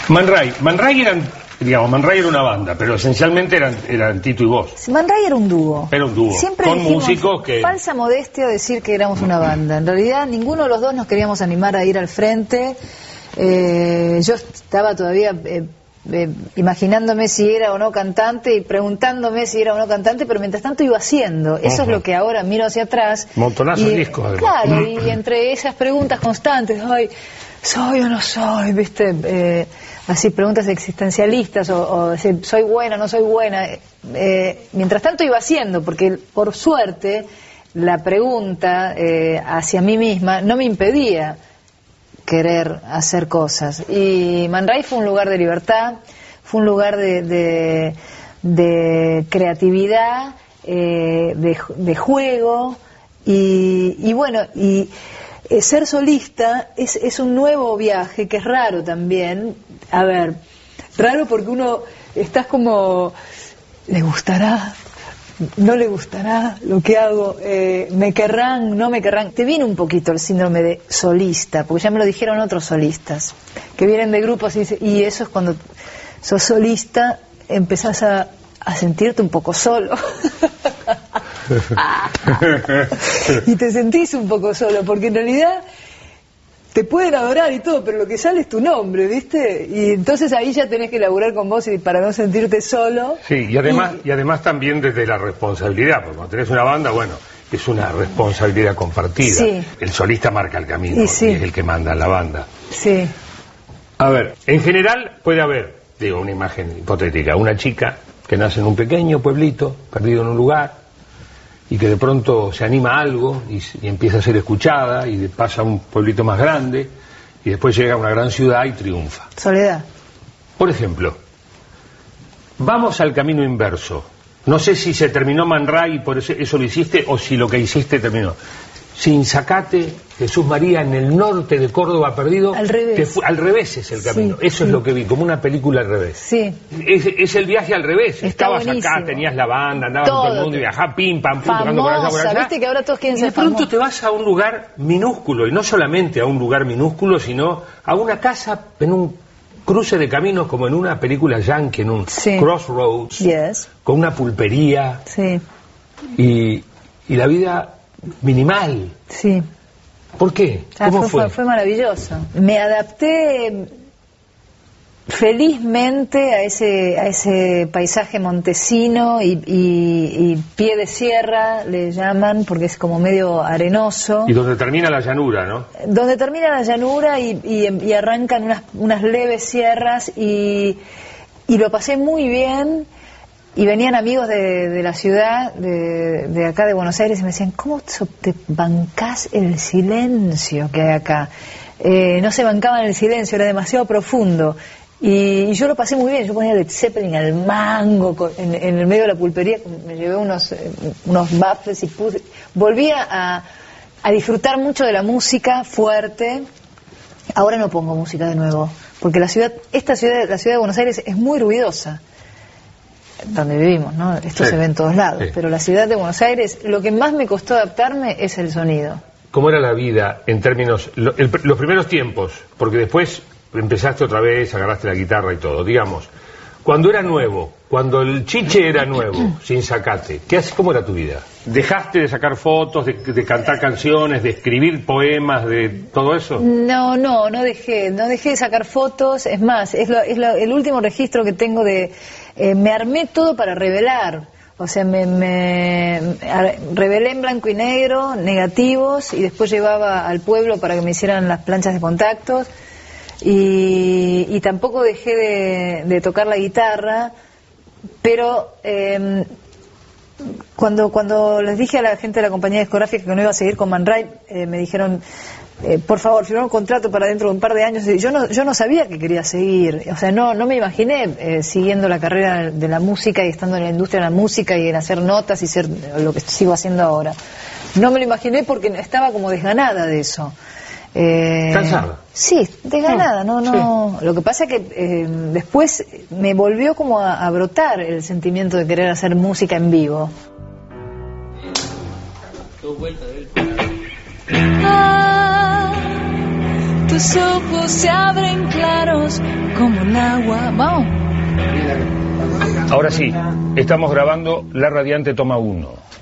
Man Ray era una banda, pero esencialmente eran Tito y vos. Man Ray era un dúo. Era un dúo. Siempre con dijimos, músicos que... falsa modestia decir que éramos una banda. En realidad, ninguno de los dos nos queríamos animar a ir al frente. Yo estaba todavía imaginándome si era o no cantante y preguntándome si era o no cantante, pero mientras tanto iba haciendo. Eso es lo que ahora miro hacia atrás. Montonazo de discos, además. Claro, y entre esas preguntas constantes, ay, ¿soy o no soy? ¿Viste? Así preguntas existencialistas o decir, ¿soy buena o no soy buena? Mientras tanto iba haciendo, porque por suerte la pregunta hacia mí misma no me impedía querer hacer cosas. Y Man Ray fue un lugar de libertad, fue un lugar de creatividad, de juego, y bueno, y ser solista es un nuevo viaje que es raro también. A ver, raro porque uno estás como, ¿le gustará? ¿No le gustará lo que hago? ¿Me querrán? ¿No me querrán? Te viene un poquito el síndrome de solista, porque ya me lo dijeron otros solistas, que vienen de grupos y eso es cuando sos solista, empezás a sentirte un poco solo. Y te sentís un poco solo, porque en realidad te pueden adorar y todo, pero lo que sale es tu nombre, ¿viste? Y entonces ahí ya tenés que laburar con vos para no sentirte solo. Sí, y además también desde la responsabilidad, porque cuando tenés una banda, bueno, es una responsabilidad compartida. Sí. El solista marca el camino, y es el que manda en la banda. Sí. A ver, en general puede haber, digo, una imagen hipotética, una chica que nace en un pequeño pueblito, perdido en un lugar, y que de pronto se anima a algo y empieza a ser escuchada y pasa a un pueblito más grande y después llega a una gran ciudad y triunfa. Soledad. Por ejemplo, vamos al camino inverso. No sé si se terminó Man Ray y por eso lo hiciste o si lo que hiciste terminó. Sinzacate, Jesús María, en el norte de Córdoba perdido. Al revés. Al revés es el camino. Eso es lo que vi, como una película al revés. Sí. Es el viaje al revés. Estabas buenísimo. acá, tenías la banda, andabas con todo el mundo y viajabas, pim, pam, pum, tocando por allá, por allá. Viste que ahora todos quieren y ser de pronto famosos. te vas a un lugar minúsculo, y no solamente a un lugar minúsculo, sino a una casa en un cruce de caminos, como en una película yankee, en un crossroads, con una pulpería, y la vida minimal. Sí. ¿Por qué? ¿Cómo fue? Fue maravilloso. Me adapté felizmente a ese paisaje montesino y pie de sierra le llaman, porque es como medio arenoso. Y donde termina la llanura, ¿no? Donde termina la llanura y arrancan unas leves sierras y lo pasé muy bien. Y venían amigos de la ciudad, de acá de Buenos Aires, y me decían, ¿cómo te bancás el silencio que hay acá? No se bancaban el silencio, era demasiado profundo. Y yo lo pasé muy bien. Yo ponía Led Zeppelin al mango en el medio de la pulpería, me llevé unos baffles y volví a disfrutar mucho de la música fuerte. Ahora no pongo música de nuevo, porque la ciudad de Buenos Aires es muy ruidosa, donde vivimos, ¿no? Esto se ve en todos lados, pero la ciudad de Buenos Aires, lo que más me costó adaptarme es el sonido. ¿Cómo era la vida en términos, los primeros tiempos? Porque después empezaste otra vez, agarraste la guitarra y todo, digamos, cuando era nuevo, cuando el chiche era nuevo, Sinzacate, ¿cómo era tu vida? ¿Dejaste de sacar fotos, de cantar canciones, de escribir poemas, de todo eso? No dejé de sacar fotos. Es más, el último registro que tengo me armé todo para revelar. O sea, me revelé en blanco y negro, negativos, y después llevaba al pueblo para que me hicieran las planchas de contactos. Y tampoco dejé de tocar la guitarra, pero cuando les dije a la gente de la compañía discográfica que no iba a seguir con Man Ray, me dijeron, por favor, firmá un contrato para dentro de un par de años. Y yo no sabía que quería seguir, o sea, no me imaginé siguiendo la carrera de la música y estando en la industria de la música y en hacer notas y ser lo que sigo haciendo ahora. No me lo imaginé porque estaba como desganada de eso. ¿Cansada? Sí, desganada, no. Sí. Lo que pasa es que después me volvió como a brotar el sentimiento de querer hacer música en vivo. tus ojos se abren claros como el agua. Vamos. Ahora sí, estamos grabando La Radiante Toma 1.